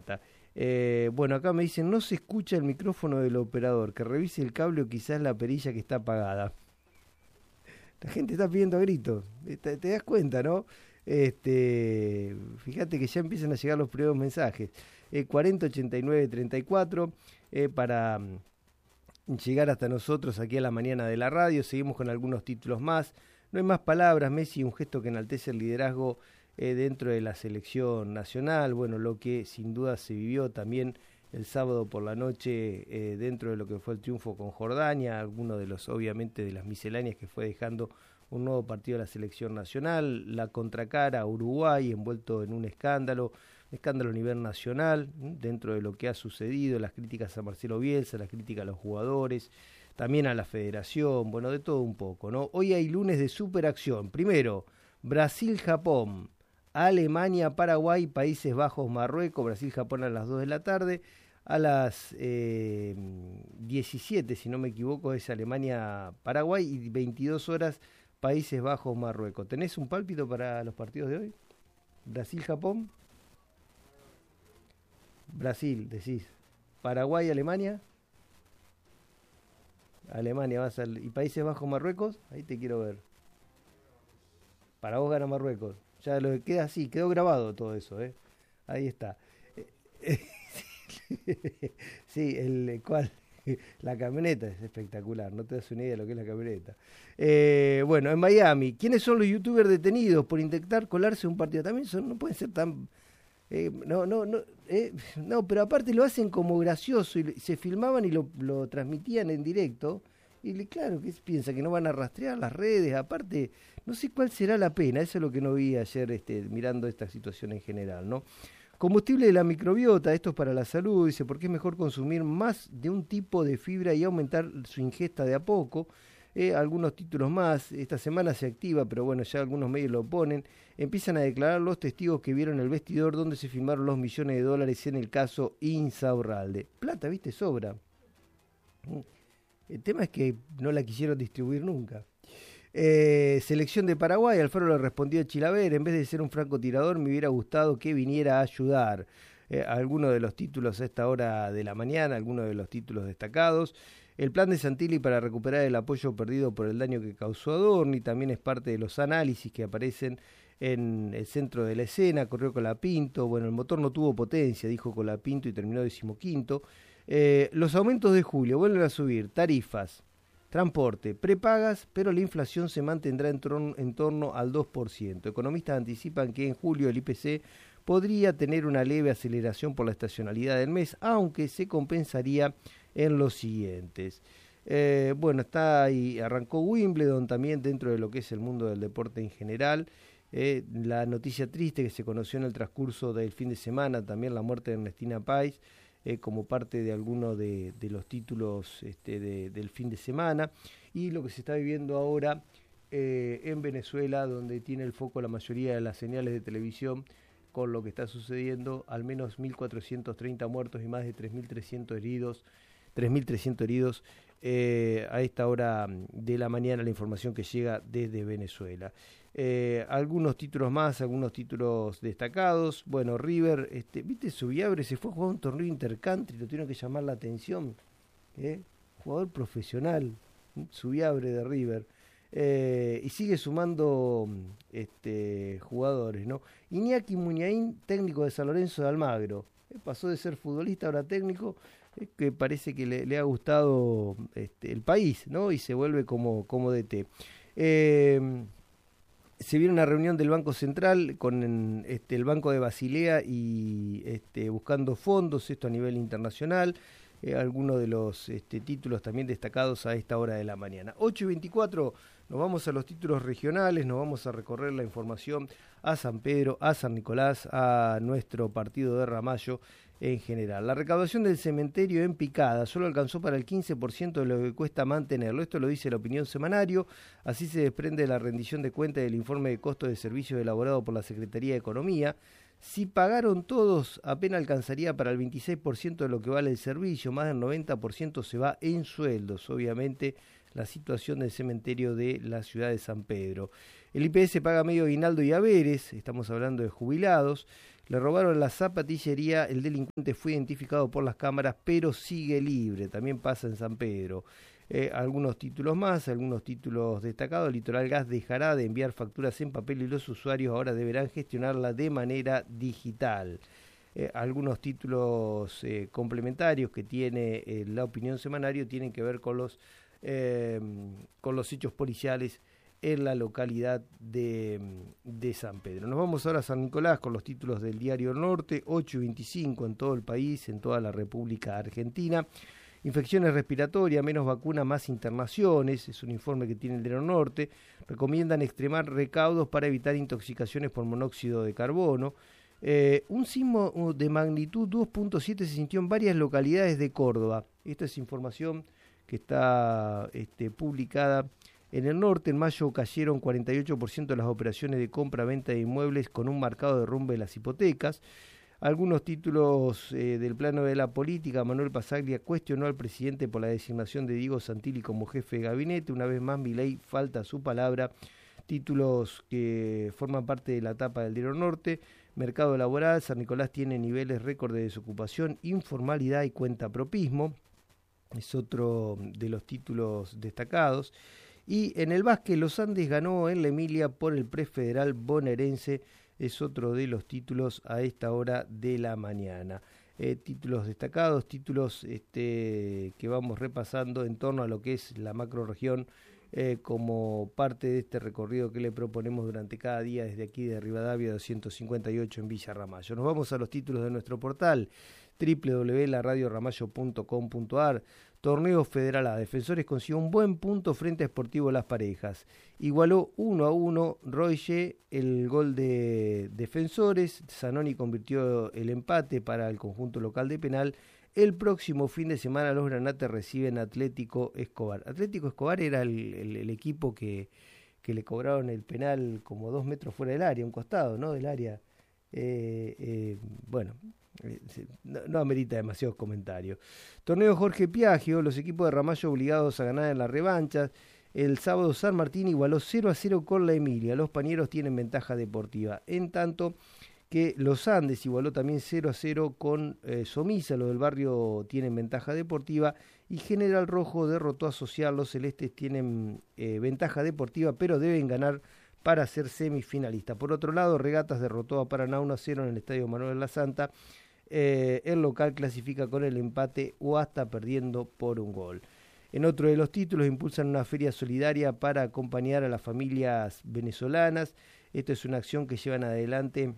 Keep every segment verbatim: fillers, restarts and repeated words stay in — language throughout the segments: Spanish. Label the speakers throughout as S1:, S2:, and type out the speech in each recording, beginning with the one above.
S1: Eh, bueno, acá me dicen, no se escucha el micrófono del operador, que revise el cable o quizás la perilla que está apagada. La gente está pidiendo a gritos, te, te das cuenta, ¿no? Este, fíjate que ya empiezan a llegar los primeros mensajes. Eh, cuarenta ochenta y nueve treinta y cuatro eh, para mm, llegar hasta nosotros aquí a la mañana de la radio. Seguimos con algunos títulos más. No hay más palabras, Messi, un gesto que enaltece el liderazgo eh, dentro de la selección nacional. Bueno, lo que sin duda se vivió también el sábado por la noche eh, dentro de lo que fue el triunfo con Jordania, alguno de los, obviamente, de las misceláneas que fue dejando un nuevo partido de la selección nacional, la contracara a Uruguay envuelto en un escándalo, un escándalo a nivel nacional, dentro de lo que ha sucedido, las críticas a Marcelo Bielsa, las críticas a los jugadores, también a la federación, bueno, de todo un poco, ¿no? Hoy hay lunes de superacción. Primero, Brasil-Japón, Alemania-Paraguay, Países Bajos, Marruecos, Brasil-Japón a las dos de la tarde. A las eh, diecisiete, si no me equivoco, es Alemania-Paraguay y veintidós horas Países Bajos, Marruecos. ¿Tenés un pálpito para los partidos de hoy? Brasil-Japón. Brasil, decís. Paraguay-Alemania. Alemania va a ser. ¿Y Países Bajos, Marruecos? Ahí te quiero ver. Para vos gana Marruecos. Ya lo que queda así, quedó grabado todo eso, ¿eh? Ahí está. Sí, el cual la camioneta es espectacular, no te das una idea de lo que es la camioneta. Eh, bueno, en Miami, ¿quiénes son los youtubers detenidos por intentar colarse un partido? También son, no pueden ser tan eh, no, no, no, eh, no, pero aparte lo hacen como gracioso y se filmaban y lo, lo transmitían en directo. Y claro, que piensa que no van a rastrear las redes, aparte, no sé cuál será la pena, eso es lo que no vi ayer este, mirando esta situación en general, ¿no? Combustible de la microbiota, esto es para la salud, dice, porque es mejor consumir más de un tipo de fibra y aumentar su ingesta de a poco. Eh, algunos títulos más, esta semana se activa, pero bueno, ya algunos medios lo ponen. Empiezan a declarar los testigos que vieron el vestidor donde se firmaron los millones de dólares en el caso Insaurralde. Plata, viste, sobra. El tema es que no la quisieron distribuir nunca. Eh, selección de Paraguay, Alfaro le respondió a Chilaver, en vez de ser un francotirador me hubiera gustado que viniera a ayudar. Eh, algunos de los títulos a esta hora de la mañana, algunos de los títulos destacados. El plan de Santilli para recuperar el apoyo perdido por el daño que causó Adorni también es parte de los análisis que aparecen en el centro de la escena. Corrió Colapinto, bueno, el motor no tuvo potencia, dijo Colapinto, y terminó decimoquinto. Eh, los aumentos de julio vuelven a subir, tarifas, transporte, prepagas, pero la inflación se mantendrá en, torno, en torno al dos por ciento. Economistas anticipan que en julio el I P C podría tener una leve aceleración por la estacionalidad del mes, aunque se compensaría en los siguientes. Eh, bueno, está ahí, arrancó Wimbledon también dentro de lo que es el mundo del deporte en general. Eh, la noticia triste que se conoció en el transcurso del fin de semana, también la muerte de Ernestina Pais, Eh, como parte de alguno de, de los títulos este, de, del fin de semana, y lo que se está viviendo ahora eh, en Venezuela, donde tiene el foco la mayoría de las señales de televisión con lo que está sucediendo, al menos mil cuatrocientos treinta muertos y más de tres mil trescientos heridos, tres mil trescientos heridos eh, a esta hora de la mañana, la información que llega desde Venezuela. Eh, algunos títulos más, algunos títulos destacados. Bueno, River, este, viste, Subiabre se fue a jugar un torneo intercountry, lo tiene que llamar la atención, ¿eh? Jugador profesional, Subiabre de River, eh, y sigue sumando este, jugadores, ¿no? Iñaki Muñain, técnico de San Lorenzo de Almagro, eh, pasó de ser futbolista ahora técnico, eh, que parece que le, le ha gustado este, el país, ¿no? Y se vuelve como, como D T. Eh, Se viene una reunión del Banco Central con este, el Banco de Basilea y este, buscando fondos, esto a nivel internacional. Eh, algunos de los este, títulos también destacados a esta hora de la mañana. ocho y veinticuatro, nos vamos a los títulos regionales, nos vamos a recorrer la información a San Pedro, a San Nicolás, a nuestro partido de Ramallo en general. La recaudación del cementerio en Picada solo alcanzó para el quince por ciento de lo que cuesta mantenerlo. Esto lo dice la Opinión Semanario. Así se desprende de la rendición de cuentas del informe de costos de servicios elaborado por la Secretaría de Economía. Si pagaron todos, apenas alcanzaría para el veintiséis por ciento de lo que vale el servicio. Más del noventa por ciento se va en sueldos. Obviamente, la situación del cementerio de la ciudad de San Pedro. El I P S paga medio aguinaldo y haberes. Estamos hablando de jubilados. Le robaron la zapatillería, el delincuente fue identificado por las cámaras, pero sigue libre. También pasa en San Pedro. Eh, algunos títulos más, algunos títulos destacados. Litoral Gas dejará de enviar facturas en papel y los usuarios ahora deberán gestionarla de manera digital. Eh, algunos títulos eh, complementarios que tiene eh, La Opinión Semanario tienen que ver con los, eh, con los hechos policiales en la localidad de, de San Pedro. Nos vamos ahora a San Nicolás con los títulos del Diario Norte, ocho y veinticinco en todo el país, en toda la República Argentina. Infecciones respiratorias, menos vacuna, más internaciones, es un informe que tiene el Diario Norte. Recomiendan extremar recaudos para evitar intoxicaciones por monóxido de carbono. Eh, un sismo de magnitud dos punto siete se sintió en varias localidades de Córdoba. Esta es información que está este, publicada en el norte. En mayo cayeron cuarenta y ocho por ciento de las operaciones de compra-venta de inmuebles con un marcado derrumbe de las hipotecas. Algunos títulos eh, del plano de la política. Manuel Pasaglia cuestionó al presidente por la designación de Diego Santilli como jefe de gabinete. Una vez más, Milei falta su palabra. Títulos que forman parte de la tapa del Diario Norte. Mercado laboral, San Nicolás tiene niveles récord de desocupación, informalidad y cuentapropismo. Es otro de los títulos destacados. Y en el básquet, Los Andes ganó en la Emilia por el prefederal bonaerense. Es otro de los títulos a esta hora de la mañana. Eh, títulos destacados, títulos este, que vamos repasando en torno a lo que es la macrorregión eh, como parte de este recorrido que le proponemos durante cada día desde aquí de Rivadavia doscientos cincuenta y ocho en Villa Ramallo. Nos vamos a los títulos de nuestro portal doble u doble u doble u punto la radio ramallo punto com punto a r. Torneo Federal A. Defensores consiguió un buen punto frente a Sportivo Las Parejas. Igualó uno a uno Roye el gol de Defensores. Zanoni convirtió el empate para el conjunto local de penal. El próximo fin de semana los granates reciben Atlético Escobar. Atlético Escobar era el, el, el equipo que, que le cobraron el penal como dos metros fuera del área, un costado, ¿no? Del área. Eh, eh, bueno, eh, no, no amerita demasiados comentarios. Torneo Jorge Piaggio, los equipos de Ramallo obligados a ganar en las revanchas. El sábado San Martín igualó cero a cero con la Emilia. Los pañeros tienen ventaja deportiva. En tanto que los Andes igualó también cero a cero con eh, Somisa, los del barrio tienen ventaja deportiva, y General Rojo derrotó a Social. Los celestes tienen eh, ventaja deportiva, pero deben ganar para ser semifinalista. Por otro lado, Regatas derrotó a Paraná uno a cero en el Estadio Manuel La Santa. Eh, el local clasifica con el empate o hasta perdiendo por un gol. En otro de los títulos, impulsan una feria solidaria para acompañar a las familias venezolanas. Esta es una acción que llevan adelante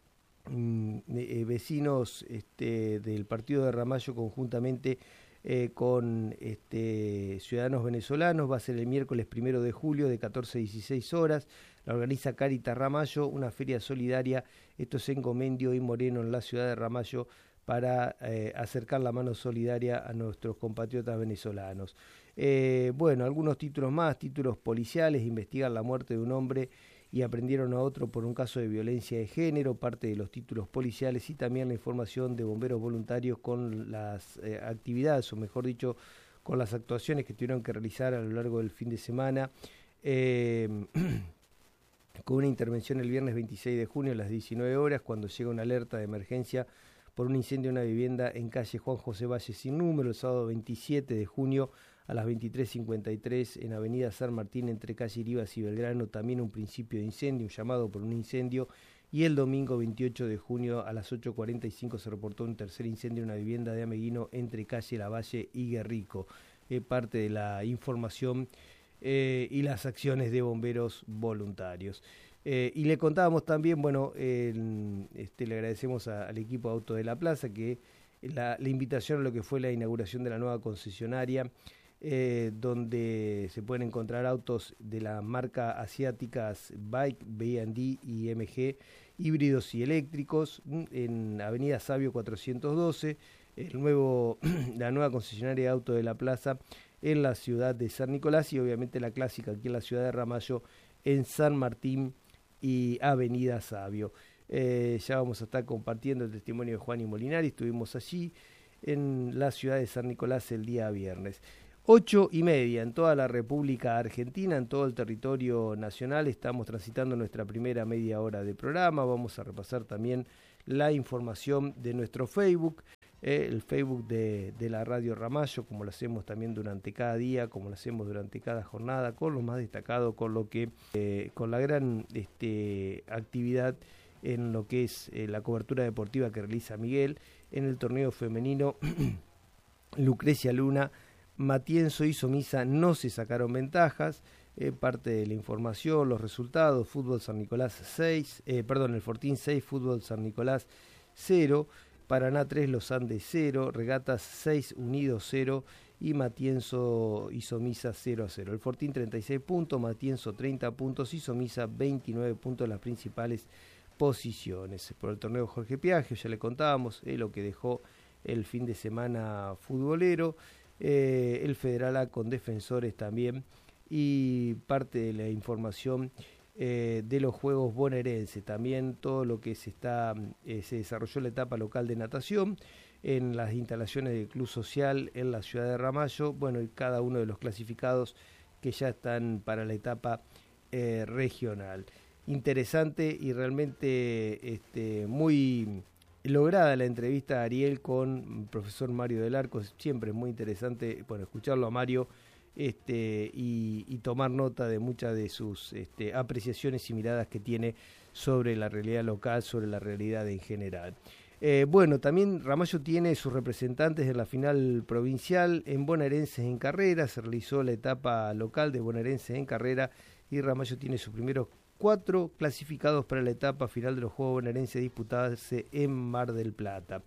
S1: mm, eh, vecinos este, del partido de Ramallo conjuntamente eh, con este, ciudadanos venezolanos. Va a ser el miércoles primero de julio de catorce a dieciséis horas. La organiza Caritas Ramallo, una feria solidaria. Esto es en Gomendio y Moreno, en la ciudad de Ramallo, para eh, acercar la mano solidaria a nuestros compatriotas venezolanos. Eh, bueno, algunos títulos más, títulos policiales: investigan la muerte de un hombre y aprendieron a otro por un caso de violencia de género, parte de los títulos policiales, y también la información de bomberos voluntarios con las eh, actividades, o mejor dicho, con las actuaciones que tuvieron que realizar a lo largo del fin de semana, eh, con una intervención el viernes veintiséis de junio a las diecinueve horas, cuando llega una alerta de emergencia por un incendio en una vivienda en calle Juan José Valle sin número. El sábado veintisiete de junio a las veintitrés cincuenta y tres en avenida San Martín entre calle Iribas y Belgrano, también un principio de incendio, un llamado por un incendio. Y el domingo veintiocho de junio a las ocho cuarenta y cinco se reportó un tercer incendio en una vivienda de Ameguino entre calle Lavalle y Guerrico. Eh, parte de la información eh, y las acciones de bomberos voluntarios. Eh, y le contábamos también, bueno, eh, este, le agradecemos a, al equipo Auto de la Plaza que la, la invitación a lo que fue la inauguración de la nueva concesionaria, eh, donde se pueden encontrar autos de la marca asiáticas Bike, B and D y M G, híbridos y eléctricos, en Avenida Sabio cuatrocientos doce, el nuevo, la nueva concesionaria de Auto de la Plaza en la ciudad de San Nicolás, y obviamente la clásica aquí en la ciudad de Ramallo en San Martín y Avenida Sabio. Eh, ya vamos a estar compartiendo el testimonio de Juan y Molinari. Estuvimos allí en la ciudad de San Nicolás el día viernes. Ocho y media en toda la República Argentina, en todo el territorio nacional. Estamos transitando nuestra primera media hora de programa. Vamos a repasar también la información de nuestro Facebook, eh, el Facebook de, de la Radio Ramallo, como lo hacemos también durante cada día, como lo hacemos durante cada jornada, con lo más destacado, con lo que, eh, con la gran este, actividad en lo que es eh, la cobertura deportiva que realiza Miguel en el torneo femenino. Lucrecia Luna, Matienzo y Somisa no se sacaron ventajas. Eh, parte de la información, los resultados: Fútbol San Nicolás seis, eh, perdón, el Fortín seis, Fútbol San Nicolás cero, Paraná tres, Los Andes cero, Regatas seis, Unidos cero y Matienzo y Somisa cero a cero. El Fortín treinta y seis puntos, Matienzo treinta puntos y Somisa veintinueve puntos en las principales posiciones. Por el torneo Jorge Piaggio ya le contábamos eh, lo que dejó el fin de semana futbolero, eh, el Federal A con Defensores también, y parte de la información eh, de los Juegos Bonaerenses, también todo lo que se está eh, se desarrolló la etapa local de natación en las instalaciones del Club Social en la ciudad de Ramallo, bueno, y cada uno de los clasificados que ya están para la etapa eh, regional. Interesante y realmente este, muy lograda la entrevista a Ariel con el profesor Mario del Arco. Siempre es muy interesante, bueno, escucharlo a Mario este, y, y tomar nota de muchas de sus este, apreciaciones y miradas que tiene sobre la realidad local, sobre la realidad en general. Eh, bueno, también Ramallo tiene sus representantes en la final provincial en bonaerenses en carrera. Se realizó la etapa local de bonaerenses en carrera y Ramallo tiene sus primeros cuatro clasificados para la etapa final de los Juegos Bonaerenses disputarse en Mar del Plata.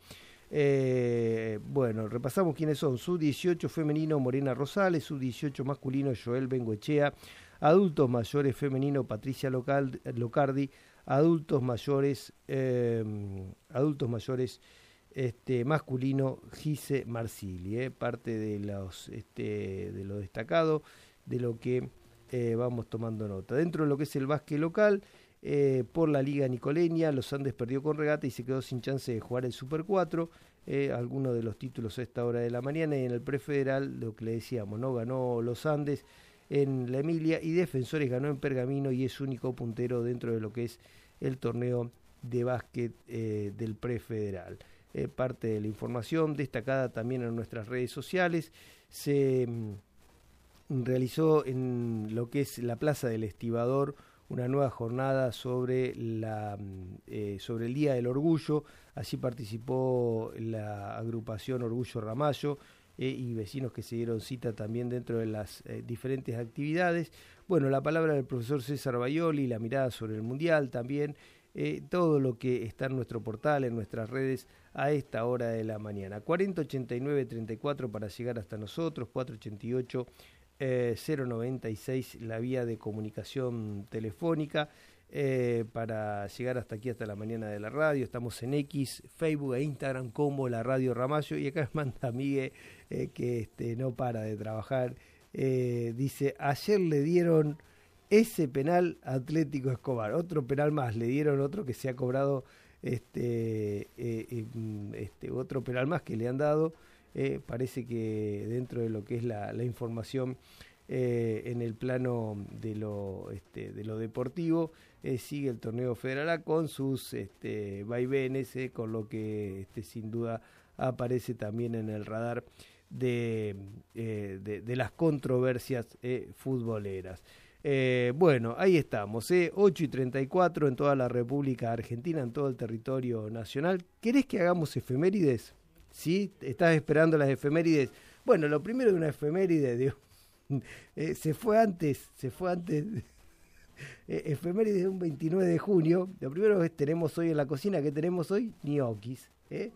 S1: Eh, bueno, repasamos quiénes son: sub dieciocho femenino Morena Rosales, sub dieciocho masculino Joel Bengoechea, adultos mayores femenino Patricia Local, Locardi, adultos mayores eh, adultos mayores este, masculino Gise Marsili, eh, parte de los este, de lo destacado de lo que Eh, vamos tomando nota. Dentro de lo que es el básquet local, eh, por la Liga Nicoleña, Los Andes perdió con Regata y se quedó sin chance de jugar el Super cuatro, eh, algunos de los títulos a esta hora de la mañana. Y en el prefederal, lo que le decíamos, no ganó Los Andes en la Emilia y Defensores ganó en Pergamino y es único puntero dentro de lo que es el torneo de básquet eh, del prefederal. Eh, parte de la información destacada también en nuestras redes sociales. Se realizó en lo que es la Plaza del Estibador una nueva jornada sobre la eh, sobre el Día del Orgullo. Allí participó la agrupación Orgullo Ramallo eh, y vecinos que se dieron cita también dentro de las eh, diferentes actividades. Bueno, la palabra del profesor César Baioli, la mirada sobre el Mundial también, eh, todo lo que está en nuestro portal, en nuestras redes a esta hora de la mañana. cuarenta ochenta y nueve treinta y cuatro para llegar hasta nosotros, cuatro ochenta y ocho Eh, cero noventa y seis la vía de comunicación telefónica eh, para llegar hasta aquí, hasta la mañana de la radio. Estamos en X, Facebook e Instagram como la Radio Ramallo, y acá me manda Miguel eh, que este, no para de trabajar, eh, dice: ayer le dieron ese penal a Atlético Escobar, otro penal más, le dieron otro que se ha cobrado, este, eh, eh, este otro penal más que le han dado. Eh, parece que dentro de lo que es la, la información eh, en el plano de lo, este, de lo deportivo, eh, sigue el torneo federal A con sus este, vaivenes, eh, con lo que este, sin duda aparece también en el radar de, eh, de, de las controversias eh, futboleras. Eh, bueno, ahí estamos, eh, ocho y treinta y cuatro en toda la República Argentina, en todo el territorio nacional. ¿Querés que hagamos efemérides? ¿Sí? ¿Estás esperando las efemérides? Bueno, lo primero de una efeméride, digo, eh, se fue antes, se fue antes, eh, efeméride de un veintinueve de junio, lo primero que tenemos hoy en la cocina, que tenemos hoy, ñoquis. ¿eh?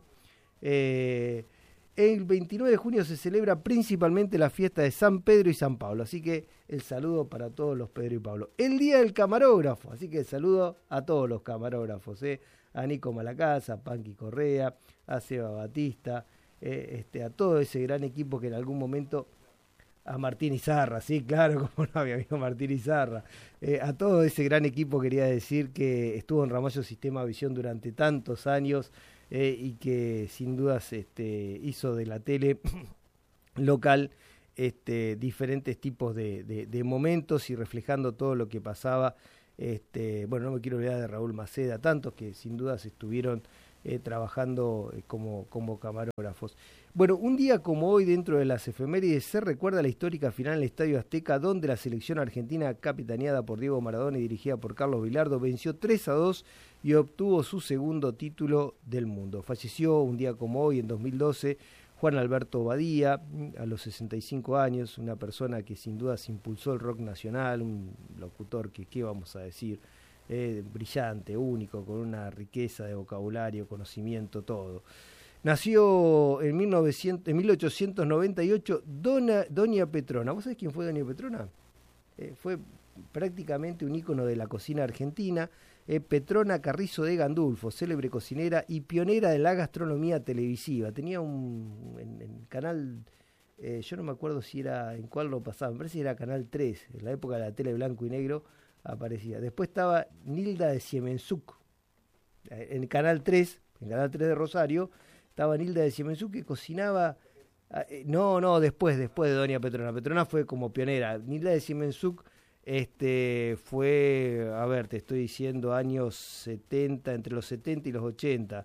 S1: Eh, el veintinueve de junio se celebra principalmente la fiesta de San Pedro y San Pablo, así que el saludo para todos los Pedro y Pablo. El día del camarógrafo, así que el saludo a todos los camarógrafos, ¿eh? a Nico Malacasa, a Panqui Correa, a Seba Batista, eh, este, a todo ese gran equipo que en algún momento, a Martín Izarra, sí, claro, como no, mi amigo Martín Izarra, eh, a todo ese gran equipo quería decir que estuvo en Ramallo Sistema Visión durante tantos años eh, y que sin dudas este, hizo de la tele local este, diferentes tipos de, de, de momentos y reflejando todo lo que pasaba. Este, bueno, no me quiero olvidar de Raúl Maceda, tantos que sin dudas estuvieron eh, trabajando eh, como, como camarógrafos. Bueno, un día como hoy, dentro de las efemérides, se recuerda la histórica final en el Estadio Azteca, donde la selección argentina, capitaneada por Diego Maradona y dirigida por Carlos Bilardo, venció tres a dos y obtuvo su segundo título del mundo. Falleció un día como hoy, en dos mil doce, Juan Alberto Badía, a los sesenta y cinco años, una persona que sin duda se impulsó el rock nacional, un locutor que, ¿qué vamos a decir?, eh, brillante, único, con una riqueza de vocabulario, conocimiento, todo. Nació en, mil novecientos, en mil ochocientos noventa y ocho Dona, Doña Petrona. ¿Vos sabés quién fue Doña Petrona? Eh, fue prácticamente un ícono de la cocina argentina. Eh, Petrona Carrizo de Gandulfo, célebre cocinera y pionera de la gastronomía televisiva. Tenía un en, en canal, eh, yo no me acuerdo si era en cuál lo pasaba, me parece que era Canal tres, en la época de la tele blanco y negro aparecía. Después estaba Nilda de Siemensuk, eh, en Canal tres, en Canal tres de Rosario, estaba Nilda de Siemensuk que cocinaba. Eh, no, no, después, después de Doña Petrona. Petrona fue como pionera. Nilda de Siemensuk Este fue, a ver, te estoy diciendo años setenta, entre los setenta y los ochenta.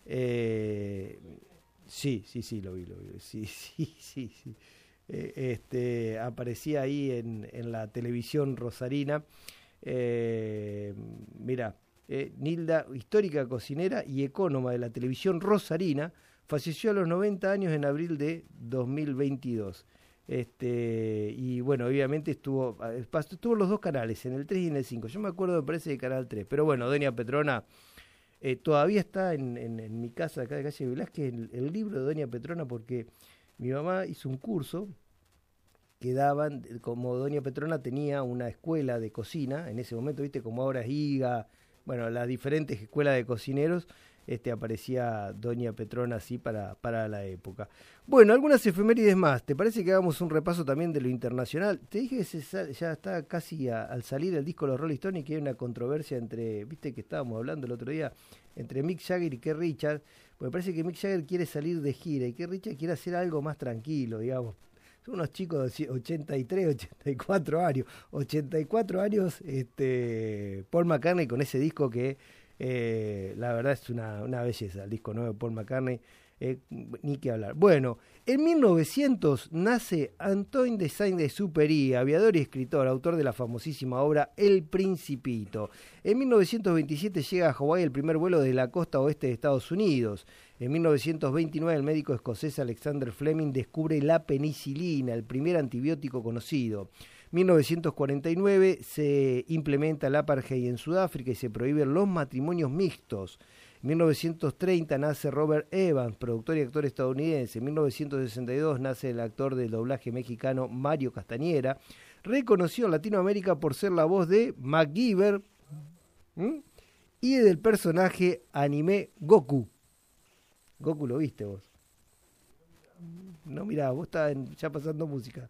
S1: Eh, sí, sí, sí, lo vi, lo vi. Sí, sí, sí, sí. Eh, este, aparecía ahí en, en la televisión rosarina. Eh, mira, eh, Nilda, histórica cocinera y ecónoma de la televisión rosarina, falleció a los noventa años en abril de dos mil veintidós. Este, y bueno, obviamente estuvo, estuvo en los dos canales, en el tres y en el cinco. Yo me acuerdo, me parece, de Canal tres. Pero bueno, Doña Petrona eh, todavía está en, en, en mi casa acá de calle Velázquez, el, el libro de Doña Petrona, porque mi mamá hizo un curso que daban, como Doña Petrona tenía una escuela de cocina, en ese momento, viste, como ahora es I G A, bueno, las diferentes escuelas de cocineros. Este, aparecía Doña Petrona así para, para la época. Bueno, algunas efemérides más. ¿Te parece que hagamos un repaso también de lo internacional? Te dije que se sal, ya está casi a, al salir el disco de los Rolling Stones, y que hay una controversia entre, viste que estábamos hablando el otro día, entre Mick Jagger y Keith Richards. Pues me parece que Mick Jagger quiere salir de gira y Keith Richards quiere hacer algo más tranquilo, digamos. Son unos chicos de ochenta y tres, ochenta y cuatro años. ochenta y cuatro años, este, Paul McCartney con ese disco que Eh, la verdad es una, una belleza, el disco nuevo de Paul McCartney, eh, ni que hablar. Bueno, en mil novecientos nace Antoine de Saint-Exupéry, aviador y escritor, autor de la famosísima obra El Principito. En mil novecientos veintisiete llega a Hawái el primer vuelo de la costa oeste de Estados Unidos. En mil novecientos veintinueve el médico escocés Alexander Fleming descubre la penicilina, el primer antibiótico conocido. mil novecientos cuarenta y nueve se implementa el apartheid en Sudáfrica y se prohíben los matrimonios mixtos. En mil novecientos treinta nace Robert Evans, productor y actor estadounidense. En mil novecientos sesenta y dos nace el actor del doblaje mexicano Mario Castañera, reconocido en Latinoamérica por ser la voz de MacGyver, ¿Mm? y del personaje anime Goku. Goku, ¿lo viste vos? No, mirá, vos estabas ya pasando música.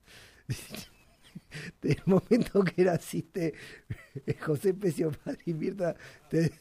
S1: Del momento que naciste, José Pecio Padre y Mirta, te...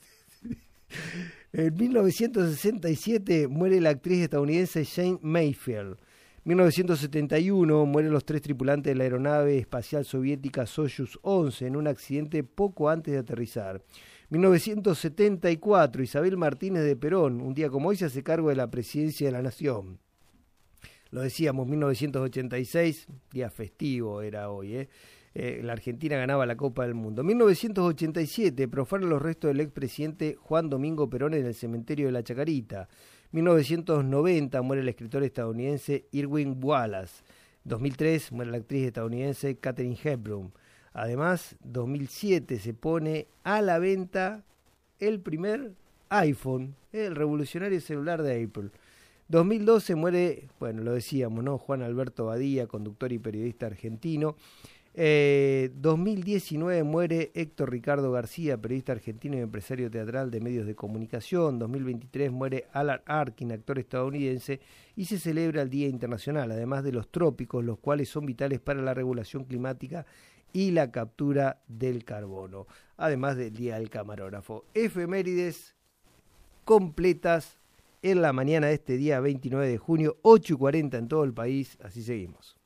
S1: en mil novecientos sesenta y siete muere la actriz estadounidense Jane Mayfield. mil novecientos setenta y uno mueren los tres tripulantes de la aeronave espacial soviética Soyuz once en un accidente poco antes de aterrizar. mil novecientos setenta y cuatro Isabel Martínez de Perón, un día como hoy, se hace cargo de la presidencia de la nación. Lo decíamos, mil novecientos ochenta y seis, día festivo era hoy, ¿eh? Eh, la Argentina ganaba la Copa del Mundo. mil novecientos ochenta y siete, profanan los restos del expresidente Juan Domingo Perón en el cementerio de la Chacarita. mil novecientos noventa, muere el escritor estadounidense Irving Wallace. dos mil tres, muere la actriz estadounidense Katharine Hepburn. Además, dos mil siete se pone a la venta el primer iPhone, el revolucionario celular de Apple. dos mil doce muere, bueno, lo decíamos, ¿no? Juan Alberto Badía, conductor y periodista argentino. Eh, dos mil diecinueve muere Héctor Ricardo García, periodista argentino y empresario teatral de medios de comunicación. dos mil veintitrés muere Alan Arkin, actor estadounidense, y se celebra el Día Internacional, además de los trópicos, los cuales son vitales para la regulación climática y la captura del carbono, además del Día del Camarógrafo. Efemérides completas en la mañana de este día veintinueve de junio, ocho y cuarenta en todo el país. Así seguimos.